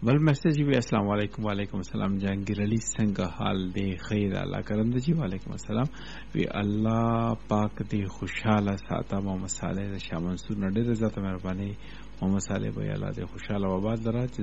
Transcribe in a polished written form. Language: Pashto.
بل میسج وی السلام علیکم. وعلیکم السلام. جهانگیر علی څنګه حال دی؟ خیر الله کرم دی. وعلیکم السلام. وی الله پاک دی خوشاله ساته. محمد صالح د شاه منصور نه ډېر زیاته مهرباني. محمد صالح به الله دی خوشاله و آباد لره.